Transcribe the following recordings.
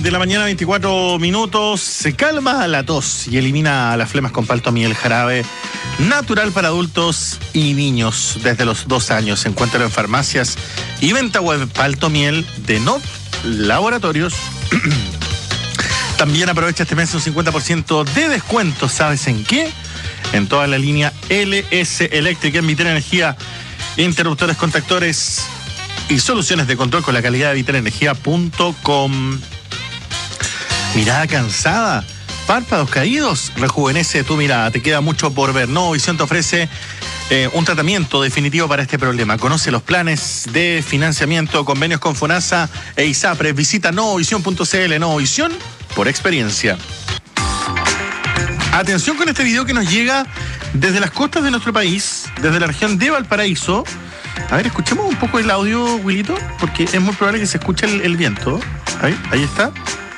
De la mañana, 24 minutos, se calma la tos y elimina las flemas con Paltomiel, jarabe natural para adultos y niños desde los 2 años. Encuéntralo en farmacias y venta web Paltomiel de NOP Laboratorios. También aprovecha este mes un 50% de descuento, ¿sabes en qué? En toda la línea LS Eléctrica, en Vital Energía, interruptores, contactores y soluciones de control con la calidad de vitalenergia.com. Mirada cansada, párpados caídos, rejuvenece tu mirada, te queda mucho por ver. Novovisión te ofrece un tratamiento definitivo para este problema. Conoce los planes de financiamiento, convenios con FONASA e ISAPRES. Visita novovisión.cl. Novovisión por experiencia. Atención con este video que nos llega desde las costas de nuestro país, desde la región de Valparaíso. A ver, escuchemos un poco el audio, Wilito, porque es muy probable que se escuche el viento. Ahí está.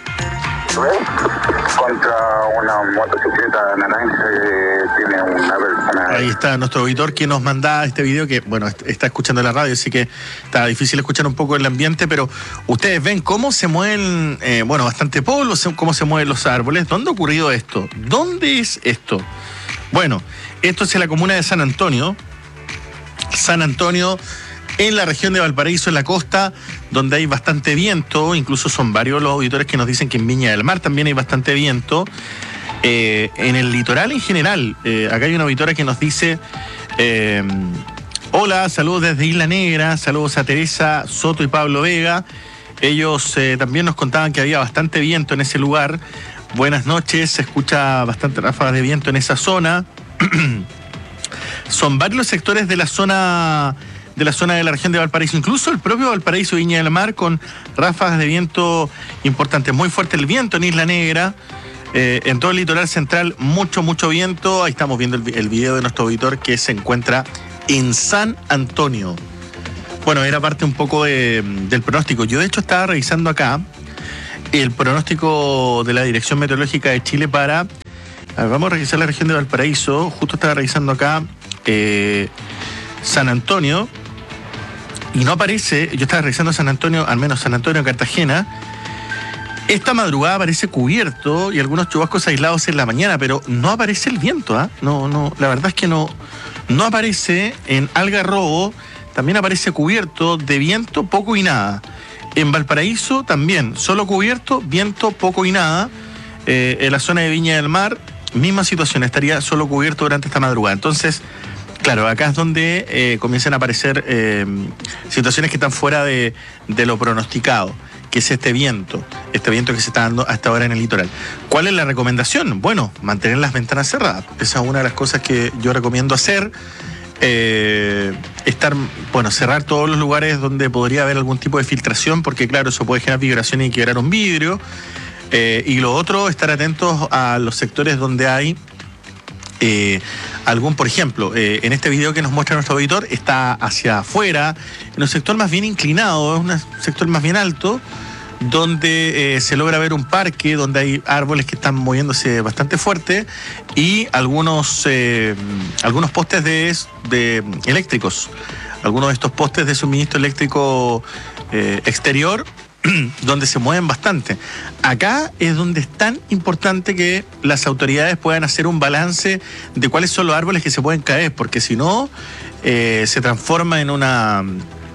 Contra una motocicleta naranja que tiene una persona. Ahí está nuestro auditor que nos manda este video que, bueno, está escuchando la radio, así que está difícil escuchar un poco el ambiente, pero ustedes ven cómo se mueven, bastante polvo, cómo se mueven los árboles. ¿Dónde ha ocurrido esto? ¿Dónde es esto? Bueno, esto es en la comuna de San Antonio. San Antonio, en la región de Valparaíso, en la costa, donde hay bastante viento. Incluso son varios los auditores que nos dicen que en Viña del Mar también hay bastante viento. En el litoral en general, acá hay una auditora que nos dice: hola, saludos desde Isla Negra, saludos a Teresa Soto y Pablo Vega. Ellos también nos contaban que había bastante viento en ese lugar. Buenas noches, se escucha bastante ráfagas de viento en esa zona. Son varios los sectores de la zona de la región de Valparaíso, incluso el propio Valparaíso, Viña del Mar, con ráfagas de viento importantes. Muy fuerte el viento en Isla Negra, en todo el litoral central, mucho viento. Ahí estamos viendo el video de nuestro auditor que se encuentra en San Antonio. Bueno, era parte un poco del pronóstico. Yo de hecho estaba revisando acá el pronóstico de la Dirección Meteorológica de Chile para... A ver, vamos a revisar la región de Valparaíso. Justo estaba revisando acá San Antonio. Y no aparece, yo estaba revisando San Antonio, al menos San Antonio, Cartagena. Esta madrugada aparece cubierto y algunos chubascos aislados en la mañana, pero no aparece el viento, ¿ah? No, la verdad es que no aparece. En Algarrobo también aparece cubierto de viento, poco y nada. En Valparaíso también, solo cubierto, viento, poco y nada. En la zona de Viña del Mar, misma situación, estaría solo cubierto durante esta madrugada. Entonces, claro, acá es donde comienzan a aparecer situaciones que están fuera de lo pronosticado, que es este viento que se está dando hasta ahora en el litoral. ¿Cuál es la recomendación? Bueno, mantener las ventanas cerradas. Esa es una de las cosas que yo recomiendo hacer. Cerrar todos los lugares donde podría haber algún tipo de filtración, porque claro, eso puede generar vibraciones y quebrar un vidrio. Y lo otro, estar atentos a los sectores donde hay por ejemplo, en este video que nos muestra nuestro auditor, está hacia afuera, en un sector más bien inclinado, un sector más bien alto, donde se logra ver un parque, donde hay árboles que están moviéndose bastante fuerte y algunos postes de eléctricos, algunos de estos postes de suministro eléctrico exterior, donde se mueven bastante. Acá es donde es tan importante que las autoridades puedan hacer un balance de cuáles son los árboles que se pueden caer, porque si no, se transforma en una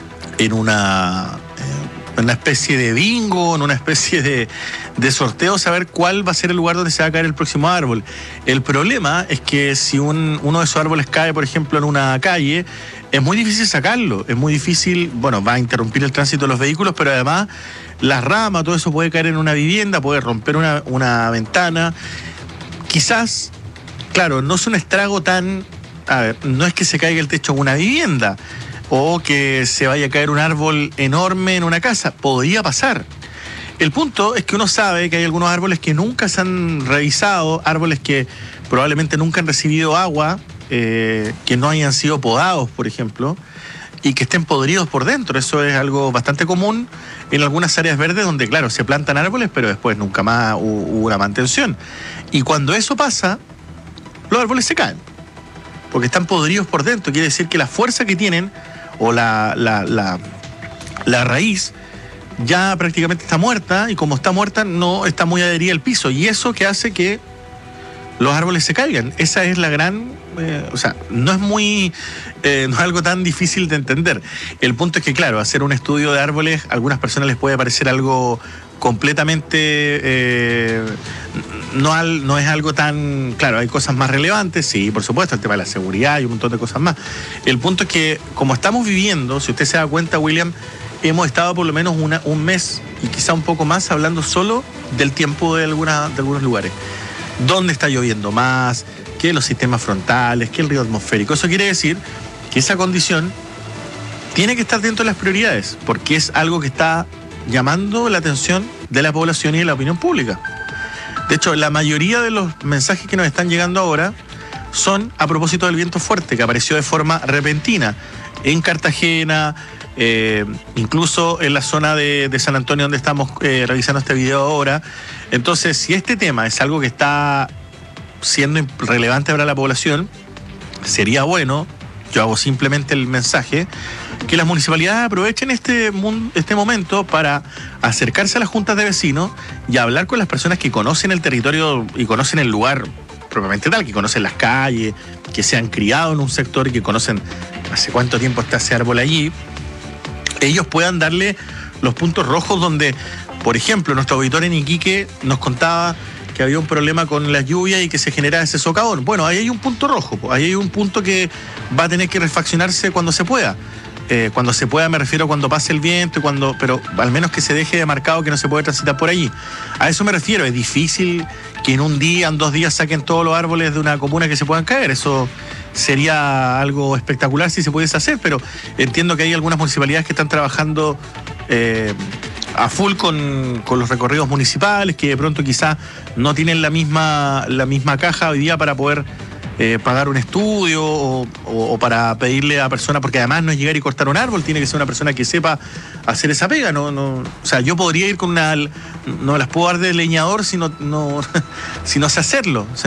especie de bingo, en una especie de sorteo, saber cuál va a ser el lugar donde se va a caer el próximo árbol. El problema es que si uno de esos árboles cae, por ejemplo, en una calle, es muy difícil sacarlo, es muy difícil, va a interrumpir el tránsito de los vehículos, pero además las ramas, todo eso puede caer en una vivienda, puede romper una ventana. Quizás, claro, no es un estrago no es que se caiga el techo en una vivienda o que se vaya a caer un árbol enorme en una casa, podría pasar. El punto es que uno sabe que hay algunos árboles que nunca se han revisado, árboles que probablemente nunca han recibido agua, que no hayan sido podados, por ejemplo, y que estén podridos por dentro. Eso es algo bastante común en algunas áreas verdes donde, claro, se plantan árboles, pero después nunca más hubo una mantención. Y cuando eso pasa, los árboles se caen, porque están podridos por dentro. Quiere decir que la fuerza que tienen, o la raíz, ya prácticamente está muerta, y como está muerta no está muy adherida al piso, y eso que hace que los árboles se caigan. Esa es la gran... o sea, no es muy... no es algo tan difícil de entender. El punto es que, claro, hacer un estudio de árboles a algunas personas les puede parecer algo completamente... no es algo tan... Claro, hay cosas más relevantes, sí, por supuesto, el tema de la seguridad y un montón de cosas más. El punto es que, como estamos viviendo, si usted se da cuenta, William, hemos estado por lo menos un mes y quizá un poco más hablando solo del tiempo de algunos lugares. ¿Dónde está lloviendo más? ¿Qué los sistemas frontales? ¿Qué el río atmosférico? Eso quiere decir que esa condición tiene que estar dentro de las prioridades, porque es algo que está llamando la atención de la población y de la opinión pública. De hecho, la mayoría de los mensajes que nos están llegando ahora son a propósito del viento fuerte, que apareció de forma repentina en Cartagena, incluso en la zona de San Antonio, donde estamos realizando este video ahora. Entonces, si este tema es algo que está siendo relevante para la población, sería bueno, yo hago simplemente el mensaje, que las municipalidades aprovechen este momento para acercarse a las juntas de vecinos y hablar con las personas que conocen el territorio y conocen el lugar propiamente tal, que conocen las calles, que se han criado en un sector y que conocen hace cuánto tiempo está ese árbol allí. Ellos puedan darle los puntos rojos donde, por ejemplo, nuestro auditor en Iquique nos contaba que había un problema con las lluvias y que se genera ese socavón. Bueno, ahí hay un punto rojo, ahí hay un punto que va a tener que refaccionarse cuando se pueda. Cuando se pueda me refiero cuando pase el viento, pero al menos que se deje marcado que no se puede transitar por allí. A eso me refiero. Es difícil que en un día, en 2 días saquen todos los árboles de una comuna que se puedan caer. Eso sería algo espectacular si se pudiese hacer, pero entiendo que hay algunas municipalidades que están trabajando a full con los recorridos municipales, que de pronto quizás no tienen la misma caja hoy día para poder pagar un estudio o para pedirle a personas, porque además no es llegar y cortar un árbol, tiene que ser una persona que sepa hacer esa pega. O sea, yo podría ir con no las puedo dar de leñador si no sé hacerlo.